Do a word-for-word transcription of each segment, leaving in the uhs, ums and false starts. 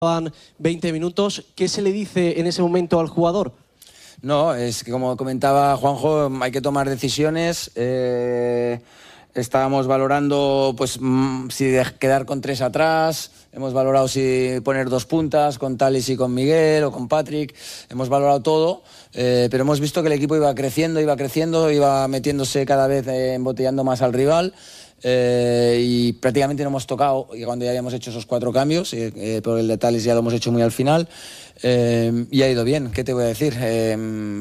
veinte minutos, ¿qué se le dice en ese momento al jugador? No, es que como comentaba Juanjo, hay que tomar decisiones. Eh, estábamos valorando pues si de quedar con tres atrás, hemos valorado si poner dos puntas con Talis y con Miguel o con Patrick, hemos valorado todo, eh, pero hemos visto que el equipo iba creciendo, iba creciendo, iba metiéndose cada vez, eh, embotellando más al rival. Eh, y prácticamente no hemos tocado y cuando ya habíamos hecho esos cuatro cambios, eh, eh, pero el de Talis ya lo hemos hecho muy al final, eh, y ha ido bien. ¿Qué te voy a decir? Eh,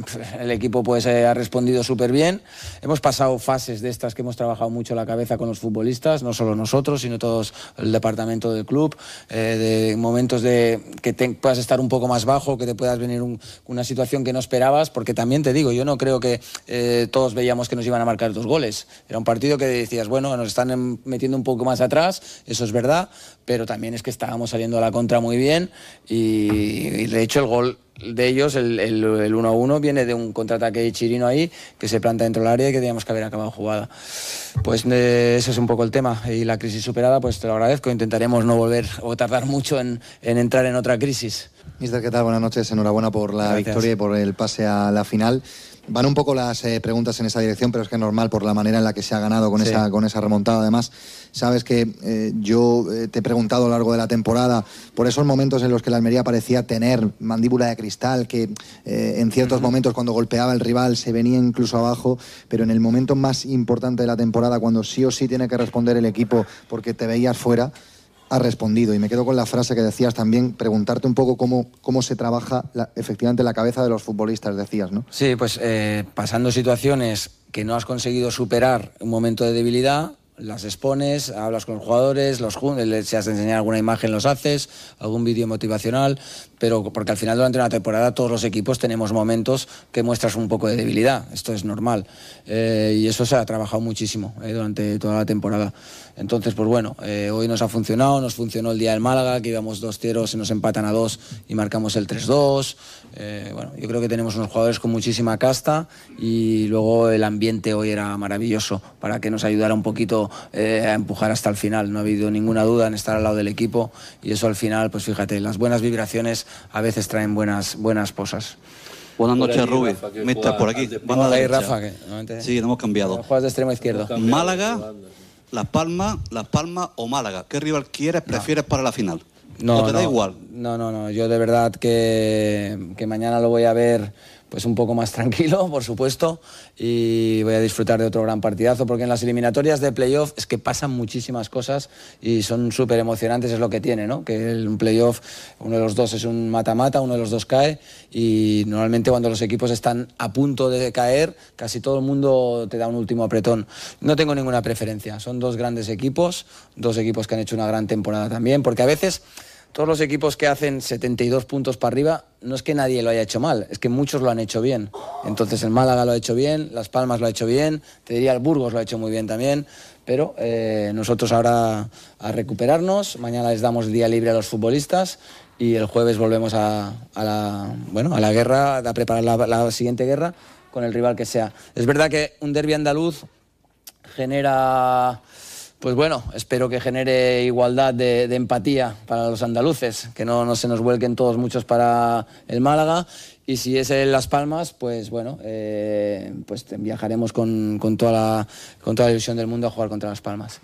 el equipo pues eh, ha respondido súper bien. Hemos pasado fases de estas que hemos trabajado mucho la cabeza con los futbolistas, no solo nosotros, sino todos el departamento del club, eh, de momentos de que te, puedas estar un poco más bajo, que te puedas venir un, una situación que no esperabas, porque también te digo, yo no creo que eh, todos veíamos que nos iban a marcar dos goles. Era un partido que decías, bueno, nos están metiendo un poco más atrás, eso es verdad, pero también es que estábamos saliendo a la contra muy bien y, y de hecho el gol de ellos, el, el, el uno a uno, viene de un contraataque de Chirino ahí que se planta dentro del área y que teníamos que haber acabado jugada. Pues eh, ese es un poco el tema y la crisis superada, pues te lo agradezco, intentaremos no volver o tardar mucho en, en entrar en otra crisis. Mister, ¿qué tal? Buenas noches, enhorabuena por la Gracias. victoria y por el pase a la final. Van un poco las eh, preguntas en esa dirección, pero es que es normal por la manera en la que se ha ganado con, sí. esa, con esa remontada. Además, sabes que eh, yo eh, te he preguntado a lo largo de la temporada por esos momentos en los que la Almería parecía tener mandíbula de cristal, que eh, en ciertos uh-huh. momentos cuando golpeaba el rival se venía incluso abajo, pero en el momento más importante de la temporada, cuando sí o sí tiene que responder el equipo porque te veías fuera, ha respondido. Y me quedo con la frase que decías también, preguntarte un poco cómo, cómo se trabaja la, efectivamente la cabeza de los futbolistas, decías, ¿no? Sí, pues eh, pasando situaciones que no has conseguido superar un momento de debilidad, las expones, hablas con los jugadores, los si has de enseñar alguna imagen los haces, algún vídeo motivacional, pero porque al final durante una temporada todos los equipos tenemos momentos que muestras un poco de debilidad, esto es normal, eh, y eso se ha trabajado muchísimo eh, durante toda la temporada. Entonces, pues bueno, eh, hoy nos ha funcionado, nos funcionó el día del Málaga, que íbamos dos cero, se nos empatan a dos y marcamos el tres dos. Eh, bueno, yo creo que tenemos unos jugadores con muchísima casta y luego el ambiente hoy era maravilloso para que nos ayudara un poquito eh, a empujar hasta el final. No ha habido ninguna duda en estar al lado del equipo y eso al final, pues fíjate, las buenas vibraciones a veces traen buenas, buenas cosas. Buenas noches, Rubí. Mister, por aquí. Banda de Rafa, que sí, hemos cambiado. Juegas de extremo izquierdo. Málaga, Las Palmas, Las Palmas o Málaga. ¿Qué rival quieres, prefieres no. para la final? No, ¿O te no, da igual? No, no, no. Yo de verdad que, que mañana lo voy a ver pues un poco más tranquilo, por supuesto, y voy a disfrutar de otro gran partidazo, porque en las eliminatorias de playoff es que pasan muchísimas cosas y son súper emocionantes, es lo que tiene, ¿no? Que el, un playoff, uno de los dos es un mata-mata, uno de los dos cae, y normalmente cuando los equipos están a punto de caer, casi todo el mundo te da un último apretón. No tengo ninguna preferencia, son dos grandes equipos, dos equipos que han hecho una gran temporada también, porque a veces todos los equipos que hacen setenta y dos puntos para arriba, no es que nadie lo haya hecho mal, es que muchos lo han hecho bien. Entonces el Málaga lo ha hecho bien, Las Palmas lo ha hecho bien, te diría el Burgos lo ha hecho muy bien también, pero eh, nosotros ahora a recuperarnos, mañana les damos día libre a los futbolistas y el jueves volvemos a, a, la, bueno, a la guerra, a preparar la, la siguiente guerra con el rival que sea. Es verdad que un derbi andaluz genera... Pues bueno, espero que genere igualdad de, de empatía para los andaluces, que no, no se nos vuelquen todos muchos para el Málaga. Y si es en Las Palmas, pues bueno, eh, pues viajaremos con, con, toda la, con toda la ilusión del mundo a jugar contra Las Palmas.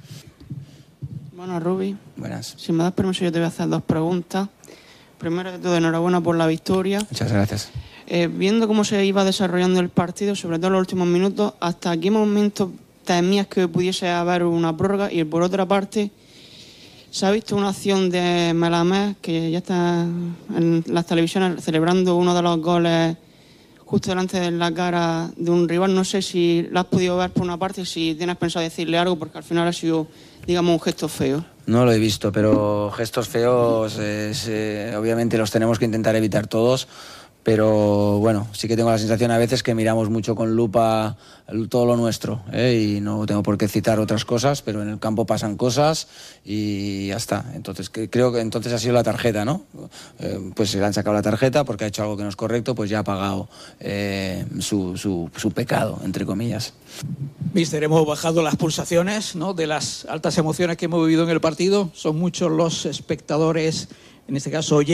Bueno, Rubí. Buenas. Si me das permiso, yo te voy a hacer dos preguntas. Primero de todo, enhorabuena por la victoria. Muchas gracias. Eh, viendo cómo se iba desarrollando el partido, sobre todo en los últimos minutos, ¿hasta qué momento temías que pudiese haber una prórroga? Y por otra parte, se ha visto una acción de Melamed que ya está en las televisiones celebrando uno de los goles justo delante de la cara de un rival. No sé si la has podido ver por una parte, si tienes pensado decirle algo, porque al final ha sido, digamos, un gesto feo. No lo he visto, pero gestos feos es, eh, obviamente los tenemos que intentar evitar todos. Pero bueno, sí que tengo la sensación a veces que miramos mucho con lupa todo lo nuestro, ¿eh? Y no tengo por qué citar otras cosas, pero en el campo pasan cosas y ya está. Entonces creo que entonces ha sido la tarjeta, ¿no? Eh, pues se le han sacado la tarjeta porque ha hecho algo que no es correcto, pues ya ha pagado eh, su, su, su pecado, entre comillas. Mister, hemos bajado las pulsaciones, ¿no?, de las altas emociones que hemos vivido en el partido. Son muchos los espectadores, en este caso oyentes,